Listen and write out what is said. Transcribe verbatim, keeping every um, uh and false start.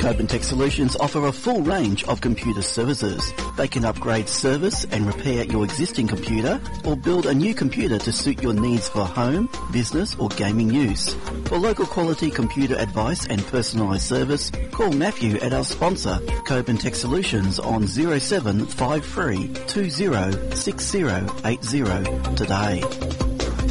Coben Tech Solutions offer a full range of computer services. They can upgrade, service and repair your existing computer or build a new computer to suit your needs for home, business or gaming use. For local quality computer advice and personalised service, call Matthew at our sponsor, Coben Tech Solutions on zero seven five three two zero six zero eight zero today.